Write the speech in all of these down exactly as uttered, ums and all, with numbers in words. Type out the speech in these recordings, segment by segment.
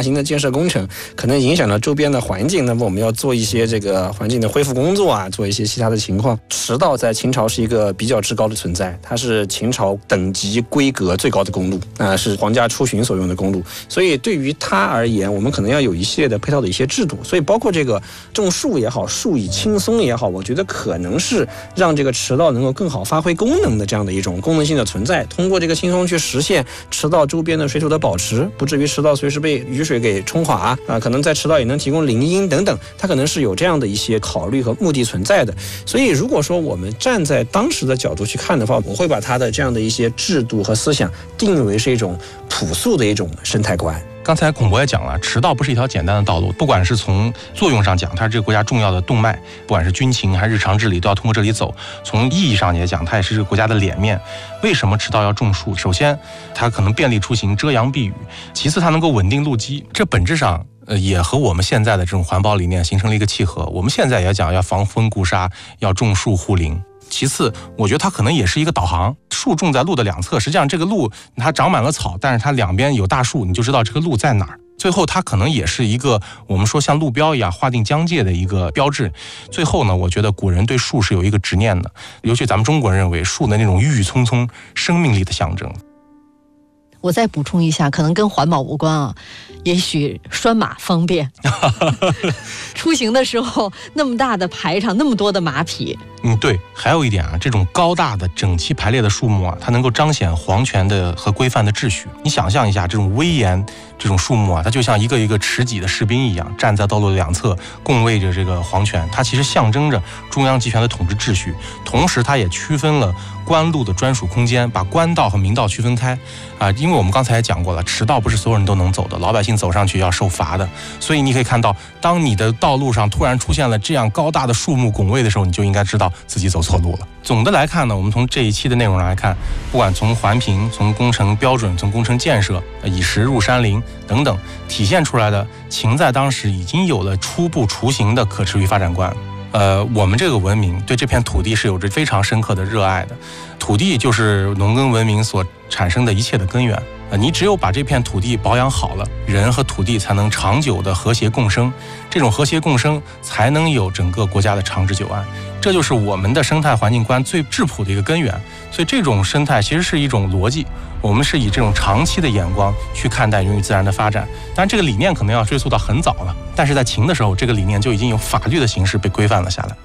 大型的建设工程，可能影响了周边的环境，那么我们要做一些这个环境的恢复工作啊，做一些其他的情况。驰道在秦朝是一个比较至高的存在，它是秦朝等级规格最高的公路啊、呃，是皇家出巡所用的公路，所以对于它而言，我们可能要有一系列的配套的一些制度，所以包括这个种树也好，树以轻松也好，我觉得可能是让这个驰道能够更好发挥功能的这样的一种功能性的存在，通过这个轻松去实现驰道周边的水土的保持，不至于驰道随时被雨水给冲垮啊、呃，可能在驰道也能提供林荫等等，它可能是有这样的一些考虑和目的存在的。所以如果说我们站在当时的角度去看的话，我会把它的这样的一些制度和思想定为是一种朴素的一种生态观。 刚才孔博也讲了，驰道不是一条简单的道路，不管是从作用上讲，它是这个国家重要的动脉，不管是军情还是日常治理都要通过这里走。从意义上也讲，它也是这个国家的脸面。为什么驰道要种树？首先，它可能便利出行，遮阳避雨；其次，它能够稳定路基。这本质上呃，也和我们现在的这种环保理念形成了一个契合。我们现在也讲要防风固沙，要种树护林。其次，我觉得它可能也是一个导航，树种在路的两侧，实际上这个路它长满了草，但是它两边有大树，你就知道这个路在哪儿。最后它可能也是一个我们说像路标一样划定疆界的一个标志。最后呢，我觉得古人对树是有一个执念的，尤其咱们中国人认为树的那种郁郁葱葱生命力的象征。 我再补充一下，可能跟环保无关啊，也许拴马方便出行的时候那么大的排场，那么多的马匹。 嗯，对，还有一点啊，这种高大的整齐排列的树木啊，它能够彰显皇权的和规范的秩序。你想象一下，这种威严，这种树木啊，它就像一个一个持戟的士兵一样，站在道路的两侧，共卫着这个皇权。它其实象征着中央集权的统治秩序，同时它也区分了官路的专属空间，把官道和民道区分开啊。因为我们刚才也讲过了，驰道不是所有人都能走的，老百姓走上去要受罚的。所以你可以看到，当你的道路上突然出现了这样高大的树木拱卫的时候，你就应该知道自己走错路了。总的来看呢，我们从这一期的内容来看，不管从环评、从工程标准、从工程建设、以石入山林等等，体现出来的秦在当时已经有了初步雏形的可持续发展观。呃，我们这个文明对这片土地是有着非常深刻的热爱的，土地就是农耕文明所产生的一切的根源。呃，你只有把这片土地保养好了，人和土地才能长久的和谐共生，这种和谐共生才能有整个国家的长治久安。这就是我们的生态环境观最质朴的一个根源。所以这种生态其实是一种逻辑，我们是以这种长期的眼光去看待人与自然的发展。当然这个理念可能要追溯到很早了，但是在秦的时候，这个理念就已经有法律的形式被规范了下来。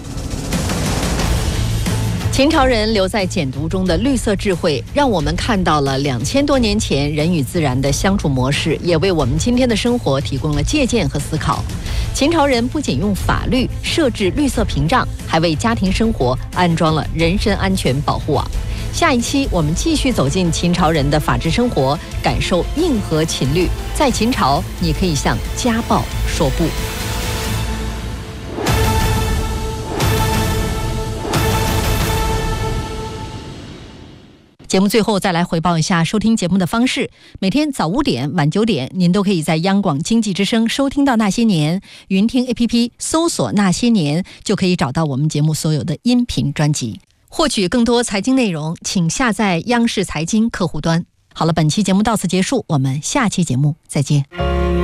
秦朝人留在简牍中的绿色智慧，让我们看到了两千多年前人与自然的相处模式，也为我们今天的生活提供了借鉴和思考。秦朝人不仅用法律设置绿色屏障，还为家庭生活安装了人身安全保护网。下一期我们继续走进秦朝人的法治生活，感受硬核秦律。在秦朝，你可以向家暴说不。节目最后再来回报一下收听节目的方式，每天早五点晚九点您都可以在央广经济之声收听到那些年，云听 A P P 搜索那些年就可以找到我们节目所有的音频专辑。获取更多财经内容请下载央视财经客户端。好了，本期节目到此结束，我们下期节目再见。